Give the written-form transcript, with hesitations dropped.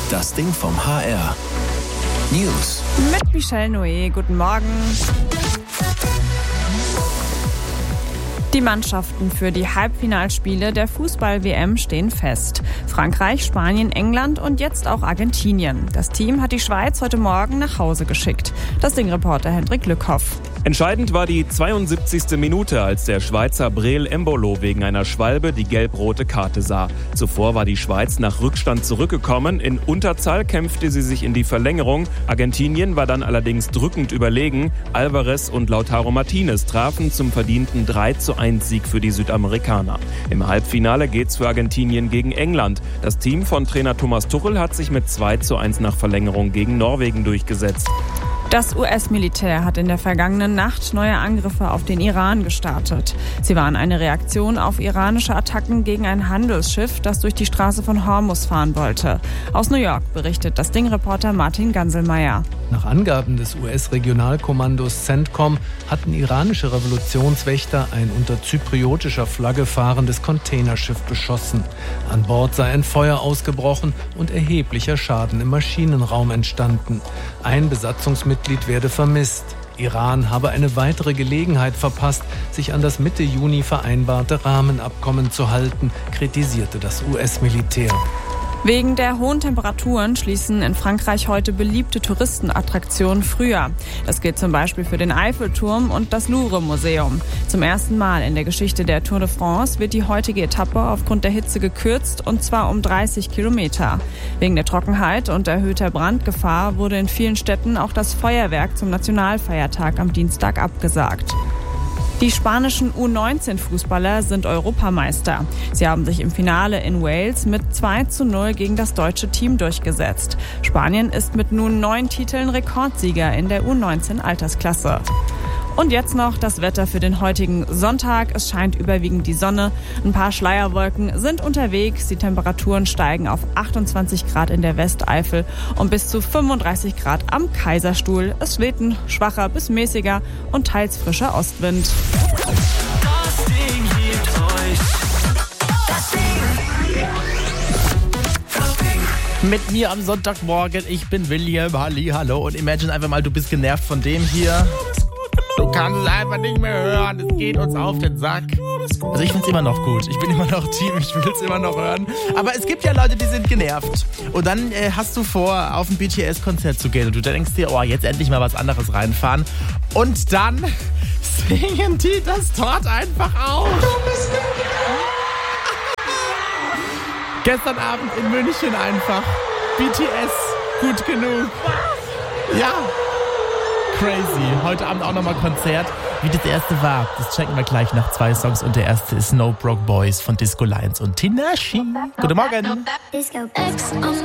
Das Ding vom HR. News. Mit Michelle Noé. Guten Morgen. Die Mannschaften für die Halbfinalspiele der Fußball-WM stehen fest. Frankreich, Spanien, England und jetzt auch Argentinien. Das Team hat die Schweiz heute Morgen nach Hause geschickt. Das Ding-Reporter Hendrik Lückhoff. Entscheidend war die 72. Minute, als der Schweizer Breel Embolo wegen einer Schwalbe die gelb-rote Karte sah. Zuvor war die Schweiz nach Rückstand zurückgekommen. In Unterzahl kämpfte sie sich in die Verlängerung. Argentinien war dann allerdings drückend überlegen. Alvarez und Lautaro Martinez trafen zum verdienten 3:1-Sieg für die Südamerikaner. Im Halbfinale geht's für Argentinien gegen England. Das Team von Trainer Thomas Tuchel hat sich mit 2:1 nach Verlängerung gegen Norwegen durchgesetzt. Das US-Militär hat in der vergangenen Nacht neue Angriffe auf den Iran gestartet. Sie waren eine Reaktion auf iranische Attacken gegen ein Handelsschiff, das durch die Straße von Hormuz fahren wollte. Aus New York berichtet das Ding-Reporter Martin Ganselmeier. Nach Angaben des US-Regionalkommandos CENTCOM hatten iranische Revolutionswächter ein unter zypriotischer Flagge fahrendes Containerschiff beschossen. An Bord sei ein Feuer ausgebrochen und erheblicher Schaden im Maschinenraum entstanden. Ein Besatzungsmitglied werde vermisst. Iran habe eine weitere Gelegenheit verpasst, sich an das Mitte Juni vereinbarte Rahmenabkommen zu halten, kritisierte das US-Militär. Wegen der hohen Temperaturen schließen in Frankreich heute beliebte Touristenattraktionen früher. Das gilt zum Beispiel für den Eiffelturm und das Louvre-Museum. Zum ersten Mal in der Geschichte der Tour de France wird die heutige Etappe aufgrund der Hitze gekürzt, und zwar um 30 Kilometer. Wegen der Trockenheit und erhöhter Brandgefahr wurde in vielen Städten auch das Feuerwerk zum Nationalfeiertag am Dienstag abgesagt. Die spanischen U19-Fußballer sind Europameister. Sie haben sich im Finale in Wales mit 2:0 gegen das deutsche Team durchgesetzt. Spanien ist mit nun 9 Titeln Rekordsieger in der U19-Altersklasse. Und jetzt noch das Wetter für den heutigen Sonntag. Es scheint überwiegend die Sonne. Ein paar Schleierwolken sind unterwegs. Die Temperaturen steigen auf 28 Grad in der Westeifel und bis zu 35 Grad am Kaiserstuhl. Es weht ein schwacher bis mäßiger und teils frischer Ostwind. Das Ding gibt euch. Das Ding. Mit mir am Sonntagmorgen, ich bin William, hallo, und imagine einfach mal, du bist genervt von dem hier. Du kannst es einfach nicht mehr hören, es geht uns auf den Sack. Also ich find's immer noch gut, ich bin immer noch Team, ich will's immer noch hören. Aber es gibt ja Leute, die sind genervt. Und dann hast du vor, auf ein BTS-Konzert zu gehen und du denkst dir, oh, jetzt endlich mal was anderes reinfahren. Und dann singen die das dort einfach auf. Gestern Abend in München einfach. BTS, gut genug. Ja. Crazy. Heute Abend auch nochmal Konzert. Wie das erste war, das checken wir gleich nach 2 Songs. Und der erste ist No Broke Boys von Disco Lions und Tinashe. Guten Morgen.